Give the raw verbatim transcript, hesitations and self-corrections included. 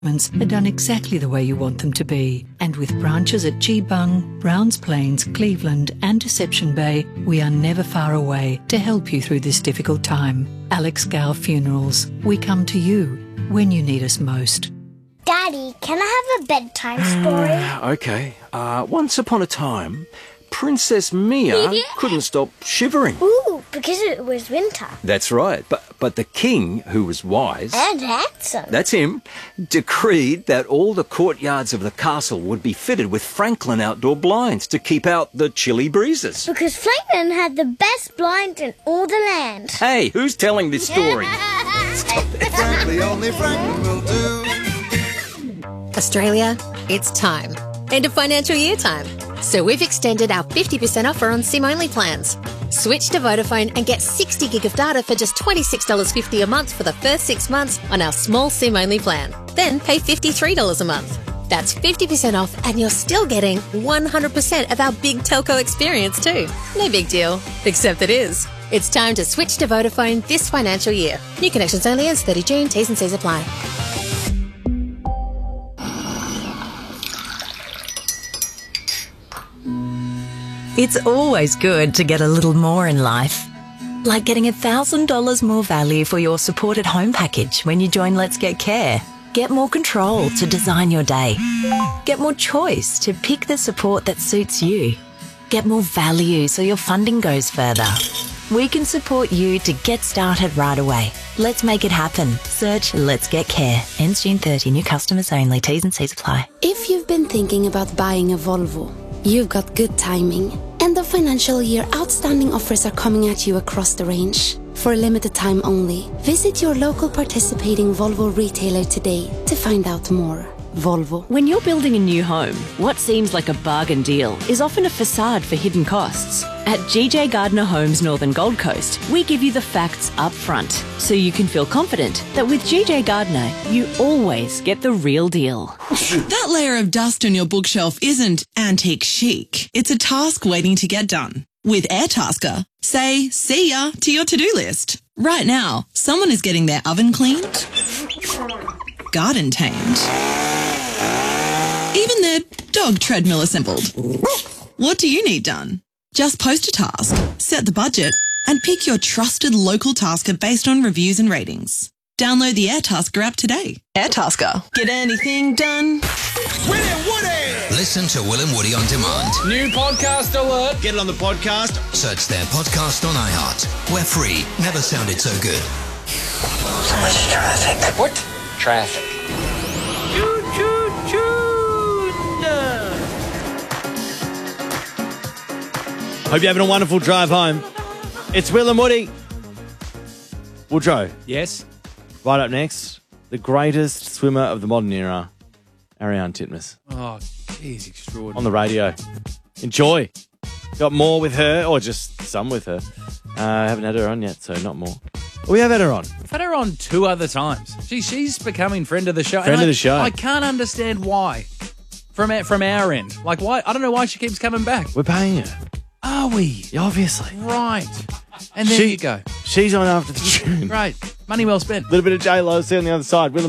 are done exactly the way you want them to be. And with branches at Geebung, Browns Plains, Cleveland and Deception Bay, we are never far away to help you through this difficult time. Alex Gow Funerals. We come to you when you need us most. Daddy, can I have a bedtime story? Uh, okay. Uh, once upon a time, Princess Mia couldn't stop shivering. Ooh, because it was winter. That's right. But but the king, who was wise... And handsome. That's him, decreed that all the courtyards of the castle would be fitted with Franklin outdoor blinds to keep out the chilly breezes. Because Franklin had the best blinds in all the land. Hey, who's telling this story? Stop it. Frankly, only Franklin will do. Australia, it's time. End of financial year time. So we've extended our fifty percent offer on SIM-only plans. Switch to Vodafone and get sixty gig of data for just twenty-six dollars fifty a month for the first six months on our small SIM-only plan. Then pay fifty-three dollars a month. That's fifty percent off and you're still getting one hundred percent of our big telco experience too. No big deal, except it is. It's time to switch to Vodafone this financial year. New connections only ends thirtieth of June. T's and C's apply. It's always good to get a little more in life. Like getting one thousand dollars more value for your supported home package when you join Let's Get Care. Get more control to design your day. Get more choice to pick the support that suits you. Get more value so your funding goes further. We can support you to get started right away. Let's make it happen. Search Let's Get Care. Ends June thirtieth. New customers only. T's and C's apply. If you've been thinking about buying a Volvo, you've got good timing. End of financial year outstanding offers are coming at you across the range. For a limited time only, visit your local participating Volvo retailer today to find out more. Volvo. When you're building a new home, what seems like a bargain deal is often a facade for hidden costs. At G J Gardner Homes Northern Gold Coast, we give you the facts up front, so you can feel confident that with G J Gardner, you always get the real deal. That layer of dust on your bookshelf isn't antique chic. It's a task waiting to get done. With Airtasker, say see ya to your to-do list. Right now, someone is getting their oven cleaned, garden tamed, even their dog treadmill assembled. What do you need done? Just post a task, set the budget, and pick your trusted local tasker based on reviews and ratings. Download the Airtasker app today. Airtasker. Get anything done? Will and Woody! Listen to Will and Woody on demand. New podcast alert. Get it on the podcast. Search their podcast on iHeart. We're free. Never sounded so good. So much traffic. What? Traffic. Choo choo choo. Hope you're having a wonderful drive home. It's Will and Woody. Woodrow. Yes? Right up next, the greatest swimmer of the modern era, Ariane Titmus. Oh, geez, extraordinary. On the radio. Enjoy. Got more with her, or just some with her. Uh, I haven't had her on yet, so not more. We have had her on. I've had her on two other times. She, she's becoming friend of the show. Friend and of I, the show. I can't understand why. From our, from our end. Like, why? I don't know why she keeps coming back. We're paying her. Are we? Obviously. Right. And there she, you go. She's on after the tune. Great. Money well spent. A little bit of J-Lo. See you on the other side. Will and